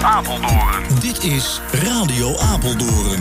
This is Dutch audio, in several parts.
Apeldoorn. Dit is Radio Apeldoorn.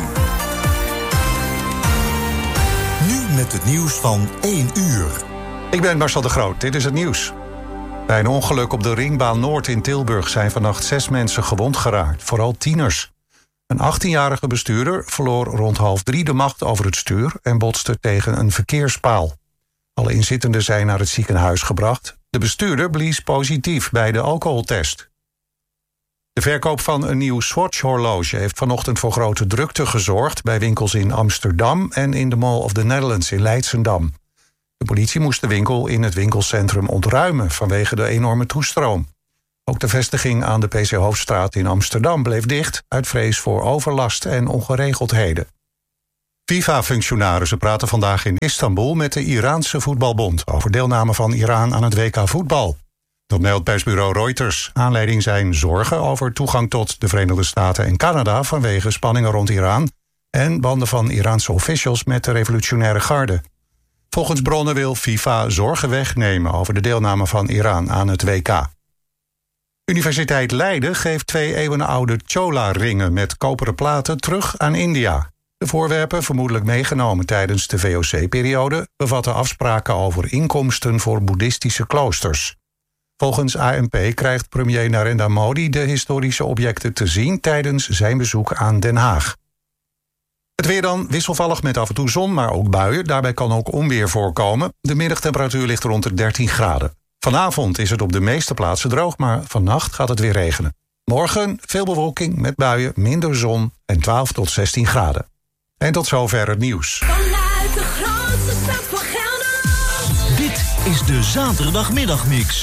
Nu met het nieuws van 1 uur. Ik ben Marcel de Groot, dit is het nieuws. Bij een ongeluk op de Ringbaan Noord in Tilburg zijn vannacht 6 mensen gewond geraakt, vooral tieners. Een 18-jarige bestuurder verloor rond 2:30 de macht over het stuur en botste tegen een verkeerspaal. Alle inzittenden zijn naar het ziekenhuis gebracht. De bestuurder blies positief bij de alcoholtest. De verkoop van een nieuw Swatch-horloge heeft vanochtend voor grote drukte gezorgd bij winkels in Amsterdam en in de Mall of the Netherlands in Leidschendam. De politie moest de winkel in het winkelcentrum ontruimen vanwege de enorme toestroom. Ook de vestiging aan de PC Hoofdstraat in Amsterdam bleef dicht uit vrees voor overlast en ongeregeldheden. FIFA-functionarissen praten vandaag in Istanbul met de Iraanse voetbalbond over deelname van Iran aan het WK voetbal. Dat meldt persbureau Reuters. Aanleiding zijn zorgen over toegang tot de Verenigde Staten en Canada vanwege spanningen rond Iran en banden van Iraanse officials met de revolutionaire garde. Volgens bronnen wil FIFA zorgen wegnemen over de deelname van Iran aan het WK. Universiteit Leiden geeft 2 eeuwenoude Chola-ringen met koperen platen terug aan India. De voorwerpen, vermoedelijk meegenomen tijdens de VOC-periode, bevatten afspraken over inkomsten voor boeddhistische kloosters. Volgens ANP krijgt premier Narendra Modi de historische objecten te zien tijdens zijn bezoek aan Den Haag. Het weer dan wisselvallig met af en toe zon, maar ook buien. Daarbij kan ook onweer voorkomen. De middagtemperatuur ligt rond de 13 graden. Vanavond is het op de meeste plaatsen droog, maar vannacht gaat het weer regenen. Morgen veel bewolking met buien, minder zon en 12 tot 16 graden. En tot zover het nieuws. Vanuit de grootste stad van Gelderland. Dit is de zaterdagmiddagmix.